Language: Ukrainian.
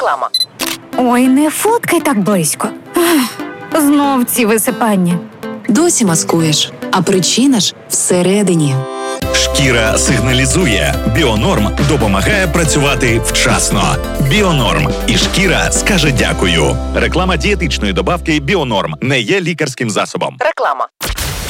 Реклама. Ой, не фоткай так близько. Знов ці висипання. Досі маскуєш, а причина ж всередині. Шкіра сигналізує. Біонорм допомагає працювати вчасно. Біонорм. І шкіра скаже дякую. Реклама дієтичної добавки Біонорм не є лікарським засобом. Реклама.